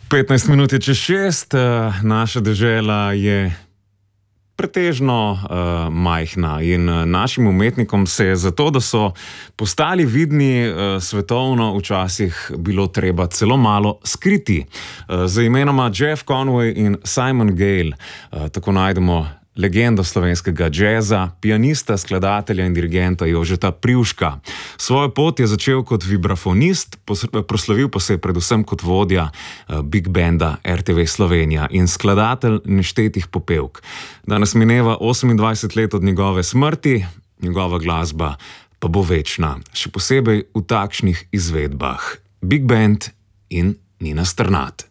15 minut je čez 6, naša dežela je pretežno majhna in našim umetnikom se je zato, da so postali vidni svetovno, včasih bilo treba celo malo skriti. Z imenoma Jeff Conway in Simon Gale tako najdemo legendo slovenskega džeza, pianista, skladatelja in dirigenta Jožeta Privška. Svojo pot je začel kot vibrafonist, proslavil pa se je predvsem kot vodja Big Banda RTV Slovenija in skladatelj neštetih popevk. Danes mineva 28 let od njegove smrti, njegova glasba pa bo večna, še posebej v takšnih izvedbah. Big Band in Nina Strnad.